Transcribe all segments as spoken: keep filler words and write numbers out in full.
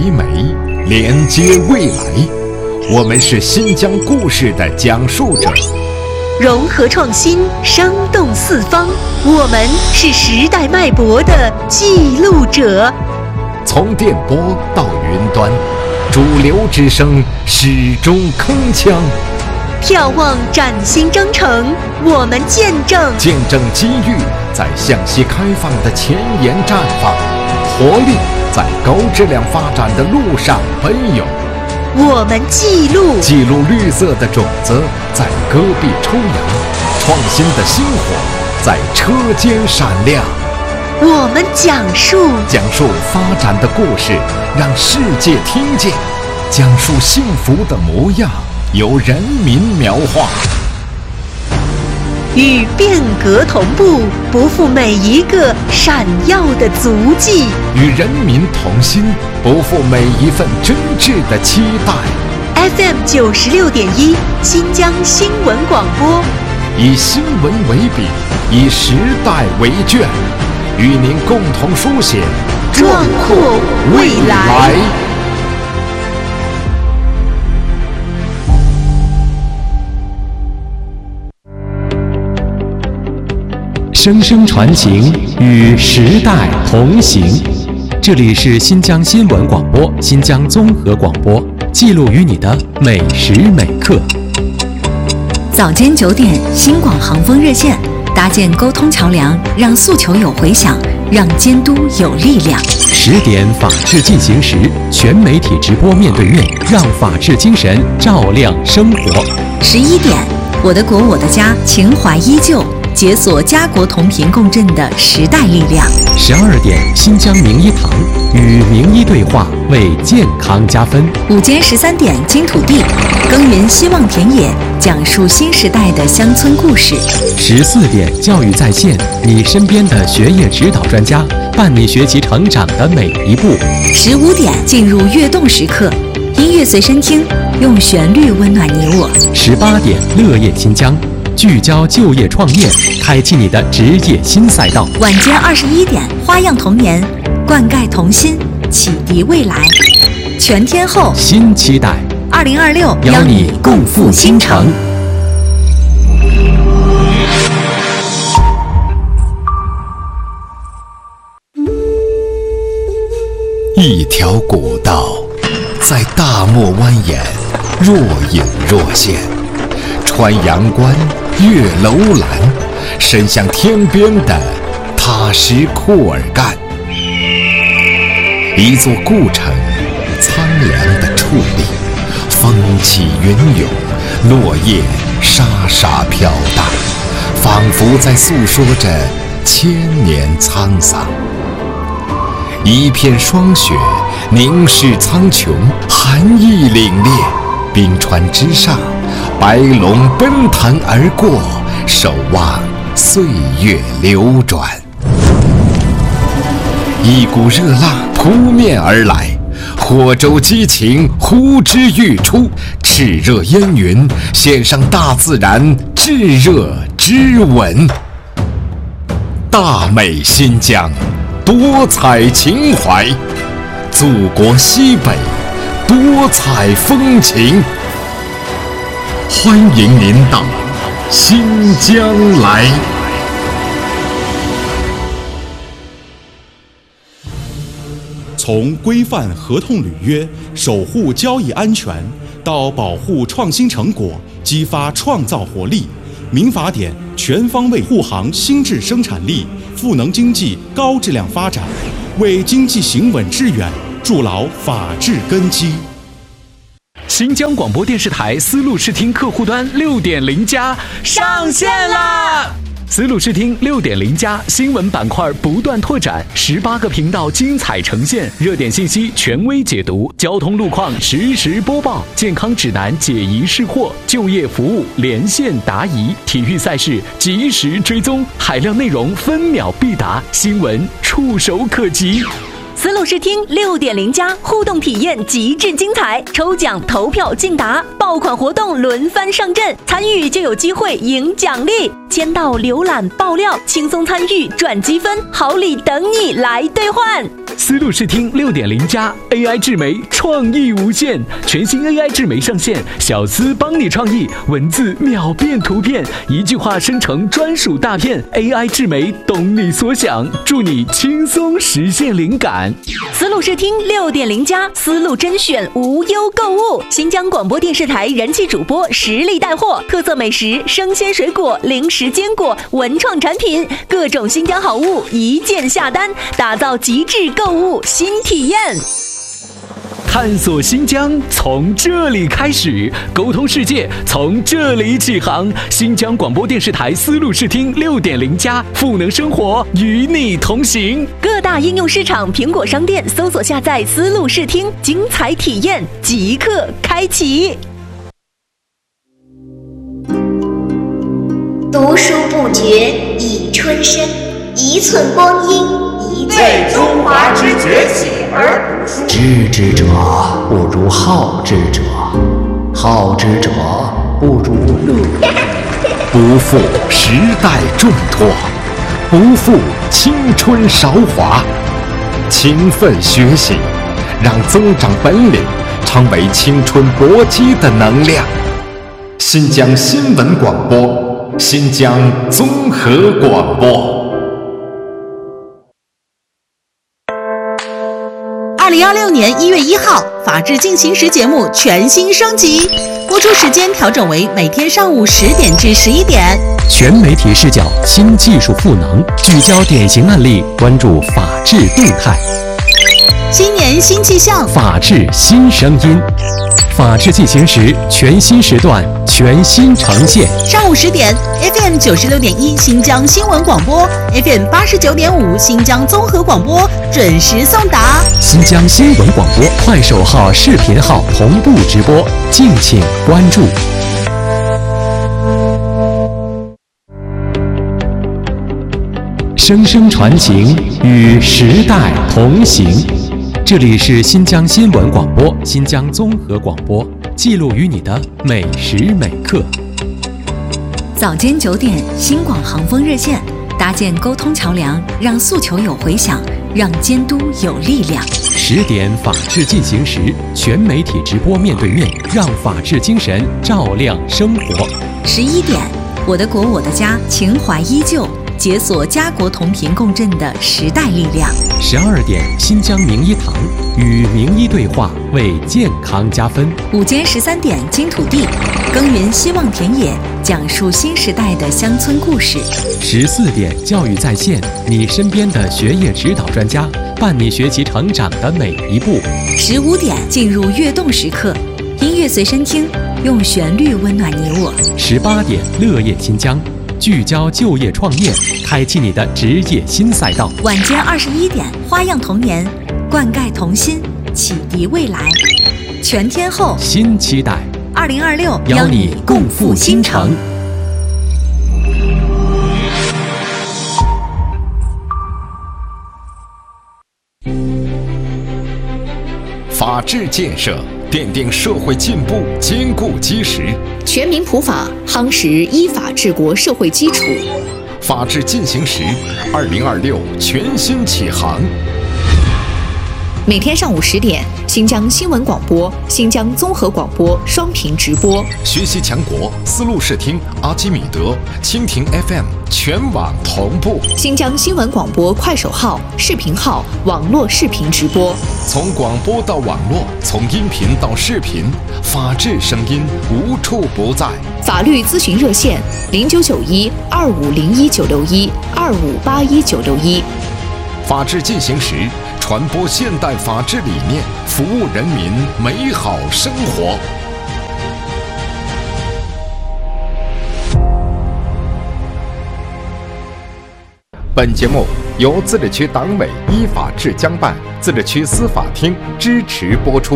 美，连接未来。我们是新疆故事的讲述者， 融合创新，生动四方。我们是时代脉搏的记录者。 从电波到云端，主流之声始终铿锵。 眺望崭新征程，我们见证见证机遇在向西开放的前沿绽放，活力在高质量发展的路上奔涌。 我们记录记录绿色的种子在戈壁抽芽，创新的星火在车间闪亮。 我们讲述讲述发展的故事，让世界听见；讲述幸福的模样，由人民描画。 与变革同步，不负每一个闪耀的足迹； 与人民同心，不负每一份真挚的期待。 F M 九十六点一，新疆新闻广播， 以新闻为笔，以时代为卷，与您共同书写壮阔未来。 声声传情，与时代同行。这里是新疆新闻广播、新疆综合广播，记录与你的每时每刻。 早间九点，新广航风热线，搭建沟通桥梁，让诉求有回响，让监督有力量。 十点，法治进行时，全媒体直播面对面，让法治精神照亮生活。 十一点，我的国我的家，情怀依旧。解锁家国同频共振的时代力量。 十二点，新疆名医堂与名医对话，为健康加分。 午间十三点，金土地耕耘希望田野，讲述新时代的乡村故事。 十四点，教育在线，你身边的学业指导专家，伴你学习成长的每一步。 十五点，进入跃动时刻，音乐随身听，用旋律温暖你我。 十八点，乐业新疆。聚焦就业创业，开启你的职业新赛道。 晚间二十一点，花样童年，灌溉童心，启迪未来。全天候新期待， 二零二六邀你共赴新城。 一条古道在大漠蜿蜒，若隐若现，穿阳关，越楼兰，伸向天边的塔什库尔干。一座故城，苍凉的矗立，风起云涌，落叶沙沙飘荡，仿佛在诉说着千年沧桑。一片霜雪凝视苍穹，寒意凛冽，冰川之上，白龙奔腾而过，守望岁月流转。一股热浪扑面而来，火洲激情呼之欲出，炽热烟云献上大自然炙热之吻。大美新疆，多彩情怀，祖国西北，多彩风情。欢迎您到新疆来。 从规范合同履约、守护交易安全，到保护创新成果、激发创造活力，民法典全方位护航新质生产力、赋能经济高质量发展，为经济行稳致远筑牢法治根基。 新疆广播电视台丝路视听客户端六点零加上线啦！丝路视听六点零加新闻板块不断拓展，十八个频道精彩呈现，热点信息权威解读，交通路况实时播报，健康指南解疑释惑，就业服务连线答疑，体育赛事及时追踪，海量内容分秒必达，新闻触手可及。 丝路视听六点零加互动体验极致精彩，抽奖投票竞答，爆款活动轮番上阵，参与就有机会赢奖励。 签到、浏览、爆料，轻松参与，赚积分，好礼等你来兑换。 思路视听六点零加 A I 智媒，创意无限，全新 A I 智媒上线，小思帮你创意，文字秒变图片，一句话生成专属大片 ，A I 智媒懂你所想，助你轻松实现灵感。 思路视听六点零加，思路甄选无忧购物，新疆广播电视台人气主播实力带货，特色美食、生鲜水果、零食坚果、文创产品，各种新疆好物一键下单，打造极致购物新体验。 探索新疆从这里开始，沟通世界从这里起航。新疆广播电视台思路视听六点零加，赋能生活，与你同行。 各大应用市场、苹果商店搜索下载思路视听，精彩体验即刻开启。 读书不觉已春深，一寸光阴一寸为中华之崛起而读书。 知之者不如好之者，好之者不如乐。 不负时代重托，不负青春韶华。勤奋学习，让增长本领成为青春搏击的能量。新疆新闻广播，新疆综合广播。 二零二六年一月一号，《法治进行时》节目全新升级，播出时间调整为每天上午十点至十一点。 全媒体视角，新技术赋能，聚焦典型案例，关注法治动态。 新年新气象， 法治新声音，法治进行时全新时段，全新呈现。 上午十点 ，F M 九十六点一新疆新闻广播 ，F M 八十九点五新疆综合广播准时送达。 新疆新闻广播快手号、视频号同步直播，敬请关注。声声传情，与时代同行。这里是新疆新闻广播、新疆综合广播，记录于你的每时每刻。 早间九点，新广航风热线，搭建沟通桥梁，让诉求有回响，让监督有力量。 十点，法治进行时，全媒体直播面对面，让法治精神照亮生活。 十一点，我的国我的家，情怀依旧。解锁家国同频共振的时代力量。 十二点，新疆名医堂与名医对话，为健康加分。 午间十三点，金土地耕耘希望田野，讲述新时代的乡村故事。 十四点，教育在线，你身边的学业指导专家，伴你学习成长的每一步。 十五点，进入跃动时刻，音乐随身听，用旋律温暖你我。 十八点，乐业新疆。聚焦就业创业，开启你的职业新赛道。 晚间二十一点，花样童年，灌溉童心，启迪未来。全天候新期待， 二零二六邀你共赴新城。 法治建设奠定社会进步坚固基石， 全民普法夯实依法治国社会基础。 法治进行时，二零二六全新启航。 每天上午十点，新疆新闻广播、新疆综合广播双频直播。 学习强国，思路视听、阿基米德、蜻蜓 F M 全网同步。 新疆新闻广播快手号、视频号网络视频直播。 从广播到网络，从音频到视频，法治声音无处不在。 法律咨询热线：零九九一二五零一九六一二五八一九六一。 法治进行时，传播现代法治理念，服务人民美好生活。本节目由自治区党委依法治疆办、自治区司法厅支持播出。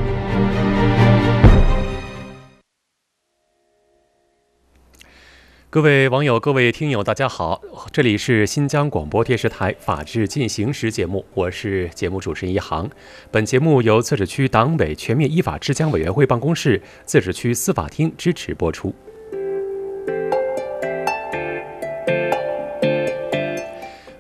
各位网友、各位听友，大家好，这里是新疆广播电视台《法治进行时》节目，我是节目主持人一航。本节目由自治区党委全面依法治疆委员会办公室、自治区司法厅支持播出。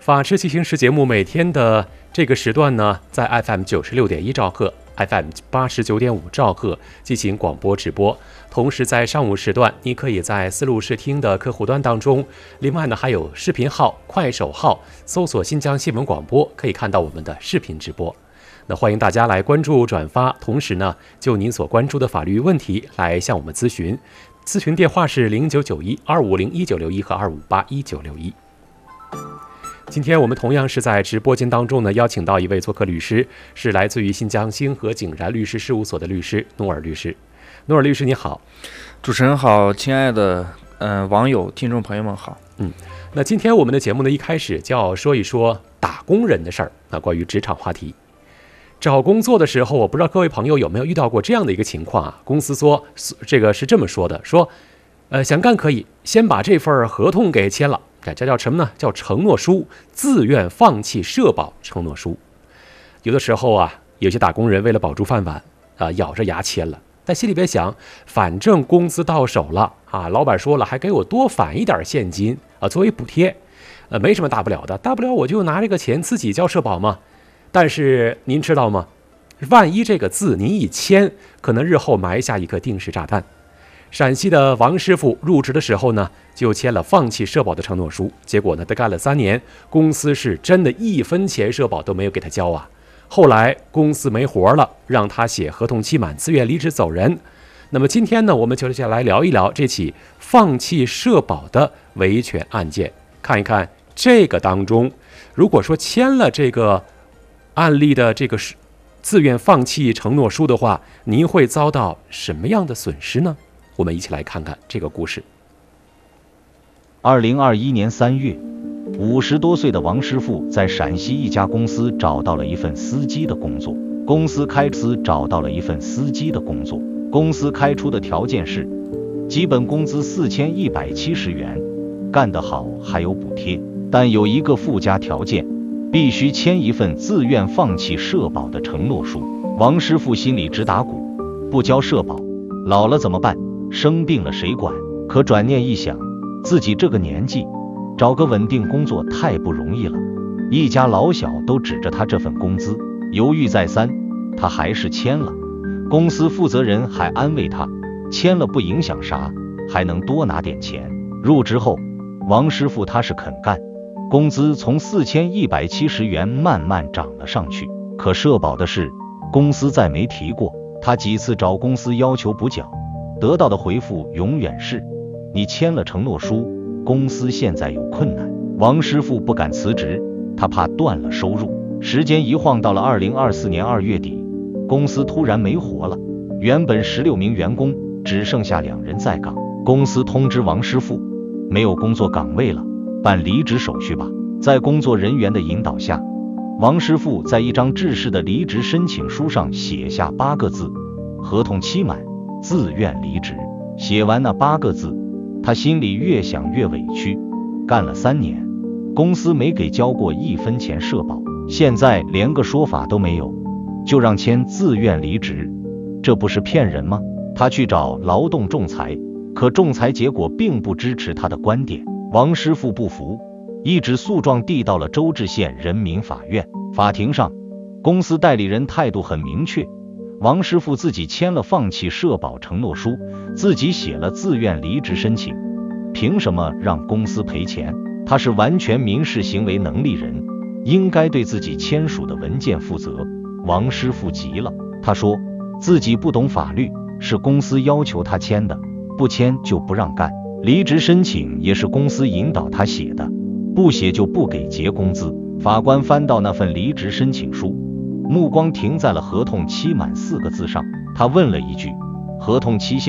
法治进行时节目每天的这个时段呢，在 F M 九十六点一兆赫、F M 八十九点五兆赫进行广播直播。同时，在上午时段，你可以在思路视听的客户端当中，另外呢还有视频号、快手号，搜索新疆新闻广播，可以看到我们的视频直播。那欢迎大家来关注、转发，同时呢，就您所关注的法律问题来向我们咨询。咨询电话是零九九一二五零一九六一和二五八一九六一。今天我们同样是在直播间当中呢，邀请到一位做客律师，是来自于新疆星河景然律师事务所的律师努尔律师。努尔律师你好。 主持人好，亲爱的呃网友听众朋友们好。 嗯，那今天我们的节目呢，一开始就要说一说打工人的事儿，那关于职场话题。找工作的时候，我不知道各位朋友有没有遇到过这样的一个情况啊？公司说这个是这么说的，说呃想干可以先把这份合同给签了，这叫什么呢？叫承诺书，自愿放弃社保承诺书。有的时候啊，有些打工人为了保住饭碗啊、呃，咬着牙签了，但心里边想，反正工资到手了啊，老板说了还给我多返一点现金啊作为补贴，呃没什么大不了的，大不了我就拿这个钱自己交社保嘛。但是您知道吗？万一这个字您一签，可能日后埋下一颗定时炸弹。陕西的王师傅入职的时候呢，就签了放弃社保的承诺书，结果呢，他干了三年，公司是真的一分钱社保都没有给他交啊。后来公司没活了，让他写合同期满，自愿离职走人。那么今天呢，我们就来聊一聊这起放弃社保的维权案件，看一看这个当中，如果说签了这个案例的这个自愿放弃承诺书的话，您会遭到什么样的损失呢？我们一起来看看这个故事。 二零二一年三月，五十多岁的王师傅在陕西一家公司找到了一份司机的工作。公司开司找到了一份司机的工作，公司开出的条件是基本工资四千一百七十元，干得好还有补贴，但有一个附加条件，必须签一份自愿放弃社保的承诺书。王师傅心里直打鼓，不交社保，老了怎么办？生病了谁管？可转念一想，自己这个年纪，找个稳定工作太不容易了，一家老小都指着他这份工资，犹豫再三，他还是签了。公司负责人还安慰他，签了不影响啥，还能多拿点钱。入职后，王师傅他是肯干，工资从四千一百七十元慢慢涨了上去。可社保的事，公司再没提过。他几次找公司要求补缴，得到的回复永远是：你签了承诺书，公司现在有困难。王师傅不敢辞职，他怕断了收入。时间一晃到了二零二四年二月底，公司突然没活了，原本十六名员工只剩下两人在岗。公司通知王师傅，没有工作岗位了，办离职手续吧。在工作人员的引导下，王师傅在一张制式的离职申请书上写下八个字：合同期满，自愿离职。写完那八个字，他心里越想越委屈。干了三年，公司没给交过一分钱社保，现在连个说法都没有，就让签自愿离职，这不是骗人吗？他去找劳动仲裁，可仲裁结果并不支持他的观点。王师傅不服，一纸诉状递到了周至县人民法院。法庭上，公司代理人态度很明确，王师傅自己签了放弃社保承诺书，自己写了自愿离职申请，凭什么让公司赔钱？他是完全民事行为能力人，应该对自己签署的文件负责。王师傅急了，他说自己不懂法律，是公司要求他签的，不签就不让干。离职申请也是公司引导他写的，不写就不给结工资。法官翻到那份离职申请书，目光停在了合同期满四个字上，他问了一句：合同期限